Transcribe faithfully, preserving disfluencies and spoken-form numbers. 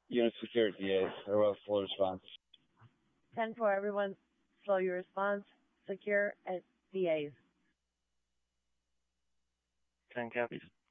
Unit security, yes. Very well, full response. ten four, everyone, slow your response. Secure at D As. ten copies.